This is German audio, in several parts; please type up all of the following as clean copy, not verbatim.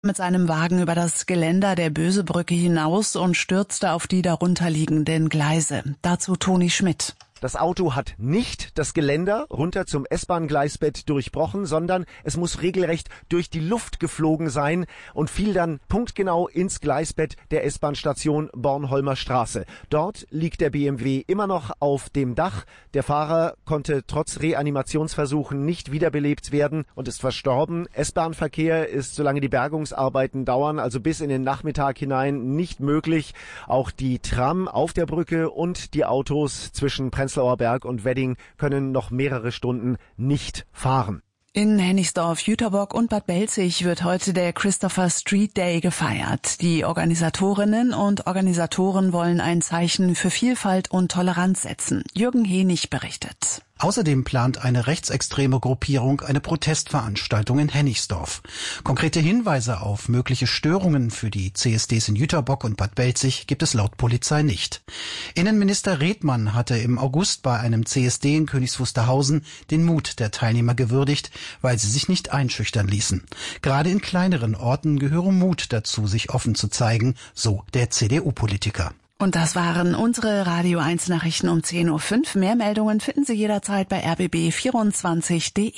mit seinem Wagen über das Geländer der Bösebrücke hinaus und stürzte auf die darunterliegenden Gleise. Dazu Toni Schmidt. Das Auto hat nicht das Geländer runter zum S-Bahn-Gleisbett durchbrochen, sondern es muss regelrecht durch die Luft geflogen sein und fiel dann punktgenau ins Gleisbett der S-Bahn-Station Bornholmer Straße. Dort liegt der BMW immer noch auf dem Dach. Der Fahrer konnte trotz Reanimationsversuchen nicht wiederbelebt werden und ist verstorben. S-Bahn-Verkehr ist, solange die Bergungsarbeiten dauern, also bis in den Nachmittag hinein, nicht möglich. Auch die Tram auf der Brücke und die Autos zwischen Prenzlauer Berg und Wedding können noch mehrere Stunden nicht fahren. In Hennigsdorf, Jüterbock und Bad Belzig wird heute der Christopher Street Day gefeiert. Die Organisatorinnen und Organisatoren wollen ein Zeichen für Vielfalt und Toleranz setzen. Jürgen Henig berichtet. Außerdem plant eine rechtsextreme Gruppierung eine Protestveranstaltung in Hennigsdorf. Konkrete Hinweise auf mögliche Störungen für die CSDs in Jüterbock und Bad Belzig gibt es laut Polizei nicht. Innenminister Redmann hatte im August bei einem CSD in Königs Wusterhausen den Mut der Teilnehmer gewürdigt, weil sie sich nicht einschüchtern ließen. Gerade in kleineren Orten gehöre Mut dazu, sich offen zu zeigen, so der CDU-Politiker. Und das waren unsere Radio 1 Nachrichten um 10.05 Uhr. Mehr Meldungen finden Sie jederzeit bei rbb24.de.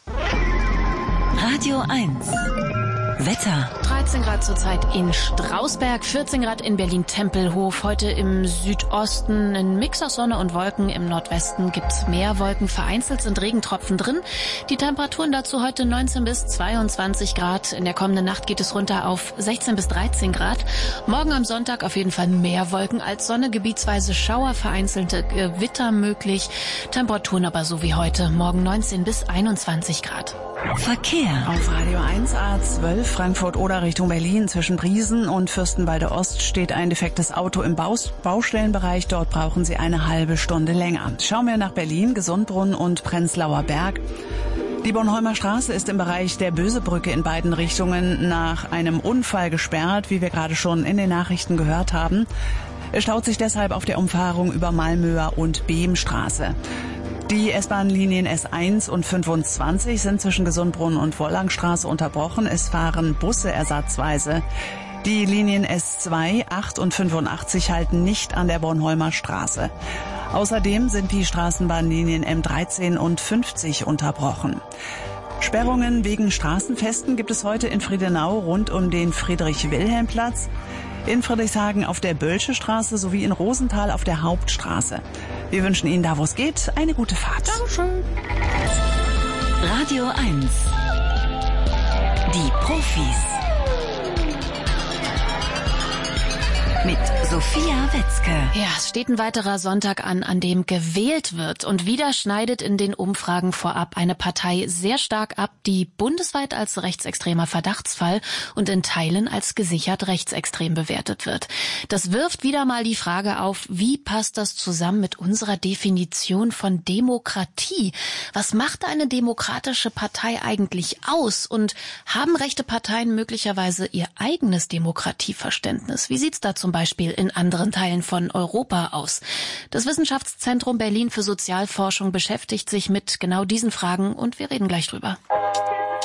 Radio 1 Wetter. 13 Grad zurzeit in Strausberg, 14 Grad in Berlin-Tempelhof. Heute im Südosten ein Mix aus Sonne und Wolken. Im Nordwesten gibt's mehr Wolken. Vereinzelt sind Regentropfen drin. Die Temperaturen dazu heute 19 bis 22 Grad. In der kommenden Nacht geht es runter auf 16 bis 13 Grad. Morgen am Sonntag auf jeden Fall mehr Wolken als Sonne. Gebietsweise Schauer, vereinzelte Gewitter möglich. Temperaturen aber so wie heute. Morgen 19 bis 21 Grad. Verkehr. Auf Radio 1 A12 Frankfurt oder Richtung Berlin zwischen Briesen und Fürstenwalde Ost steht ein defektes Auto im Baustellenbereich. Dort brauchen Sie eine halbe Stunde länger. Schauen wir nach Berlin, Gesundbrunn und Prenzlauer Berg. Die Bornholmer Straße ist im Bereich der Bösebrücke in beiden Richtungen nach einem Unfall gesperrt, wie wir gerade schon in den Nachrichten gehört haben. Es staut sich deshalb auf der Umfahrung über Malmöer und Behmstraße. Die S-Bahn-Linien S1 und 25 sind zwischen Gesundbrunn und Wollangstraße unterbrochen. Es fahren Busse ersatzweise. Die Linien S2, 8 und 85 halten nicht an der Bornholmer Straße. Außerdem sind die Straßenbahnlinien M13 und 50 unterbrochen. Sperrungen wegen Straßenfesten gibt es heute in Friedenau rund um den Friedrich-Wilhelm-Platz, in Friedrichshagen auf der Bölsche Straße sowie in Rosenthal auf der Hauptstraße. Wir wünschen Ihnen, da wo es geht, eine gute Fahrt. Dankeschön. Radio 1 Die Profis mit Sophia Wetzke. Ja, es steht ein weiterer Sonntag an dem gewählt wird. Und wieder schneidet in den Umfragen vorab eine Partei sehr stark ab, die bundesweit als rechtsextremer Verdachtsfall und in Teilen als gesichert rechtsextrem bewertet wird. Das wirft wieder mal die Frage auf, wie passt das zusammen mit unserer Definition von Demokratie? Was macht eine demokratische Partei eigentlich aus? Und haben rechte Parteien möglicherweise ihr eigenes Demokratieverständnis? Wie sieht's da zum Beispiel in anderen Teilen von Europa aus? Das Wissenschaftszentrum Berlin für Sozialforschung beschäftigt sich mit genau diesen Fragen und wir reden gleich drüber.